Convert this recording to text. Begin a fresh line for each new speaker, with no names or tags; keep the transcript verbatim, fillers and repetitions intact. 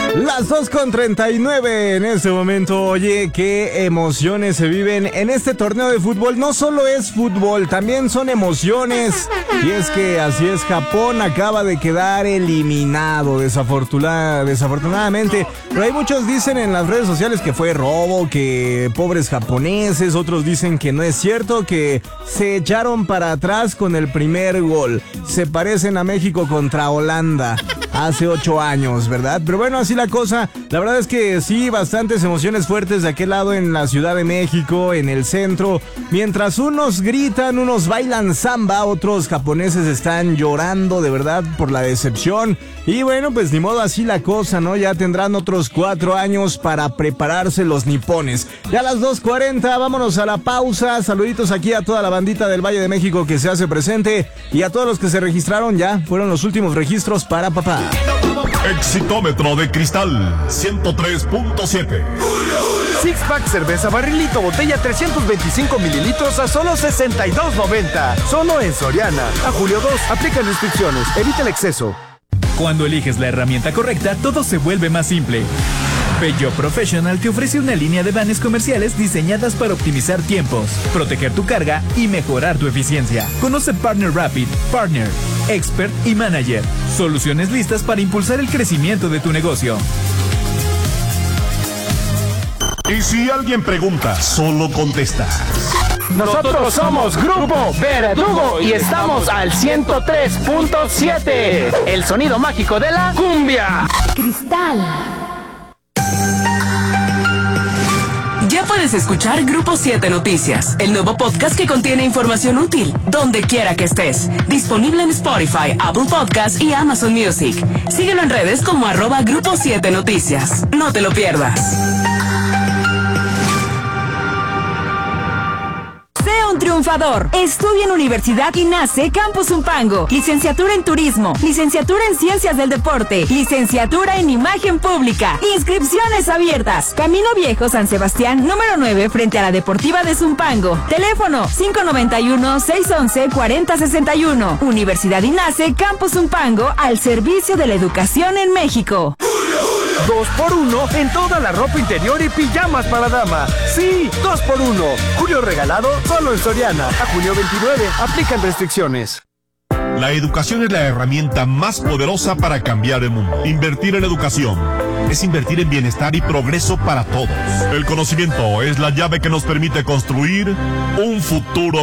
Las dos con treinta y nueve en este momento. Oye, qué emociones se viven en este torneo de fútbol. No solo es fútbol, también son emociones. Y es que así es, Japón acaba de quedar eliminado, desafortuna- desafortunadamente. Pero hay muchos dicen en las redes sociales que fue robo, que pobres japoneses. Otros dicen que no es cierto, que se echaron para atrás con el primer gol. Se parecen a México contra Holanda hace ocho años, ¿verdad? Pero bueno, así la cosa. La verdad es que sí, bastantes emociones fuertes de aquel lado en la Ciudad de México, en el centro. Mientras unos gritan, unos bailan samba, otros japoneses están llorando de verdad por la decepción. Y bueno, pues ni modo, así la cosa, ¿no? Ya tendrán otros cuatro años para prepararse los nipones. Ya a las dos cuarenta, vámonos a la pausa. Saluditos aquí a toda la bandita del Valle de México que se hace presente. Y a todos los que se registraron ya, fueron los últimos registros para papá.
Exitómetro de cristal ciento tres punto siete.
Six Pack cerveza barrilito botella trescientos veinticinco mililitros a solo sesenta y dos noventa. Solo en Soriana. A julio dos. Aplican restricciones. Evita el exceso.
Cuando eliges la herramienta correcta, todo se vuelve más simple. Peugeot Professional te ofrece una línea de vanes comerciales diseñadas para optimizar tiempos, proteger tu carga y mejorar tu eficiencia. Conoce Partner Rapid, Partner, Expert y Manager. Soluciones listas para impulsar el crecimiento de tu negocio.
Y si alguien pregunta, solo contesta.
Nosotros somos Grupo Verdugo y estamos al ciento tres punto siete. El sonido mágico de la cumbia.
Cristal.
Ya puedes escuchar Grupo siete Noticias, el nuevo podcast que contiene información útil, donde quiera que estés. Disponible en Spotify, Apple Podcasts y Amazon Music. Síguelo en redes como arroba Grupo siete Noticias. No te lo pierdas.
Sea un triunfador. Estudia en Universidad INACE Campus Zumpango. Licenciatura en Turismo. Licenciatura en Ciencias del Deporte. Licenciatura en Imagen Pública. Inscripciones abiertas. Camino Viejo San Sebastián, número nueve, frente a la Deportiva de Zumpango. Teléfono cinco noventa y uno, seiscientos once, cuarenta sesenta y uno. Universidad INACE Campus Zumpango, al servicio de la educación en México.
Dos por uno en toda la ropa interior y pijamas para dama. Sí, dos por uno. Julio regalado solo en Soriana. A junio veintinueve. Aplican restricciones.
La educación es la herramienta más poderosa para cambiar el mundo. Invertir en educación es invertir en bienestar y progreso para todos. El conocimiento es la llave que nos permite construir un futuro